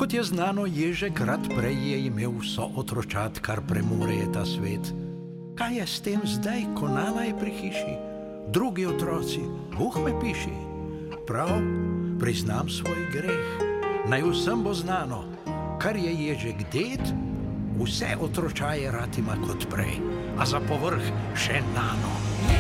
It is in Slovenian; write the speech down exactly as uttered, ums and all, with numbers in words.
Kot je znano, Ježek rad prej je imel vso otročat, kar premore je ta svet. Kaj je s tem zdaj, ko Nana je pri hiši? Drugi otroci, Bog me piši. Prav, priznam svoj greh, naj vsem bo znano, kar je Ježek ded, vse otročaje rad ima kot prej, a za povrh še Nano.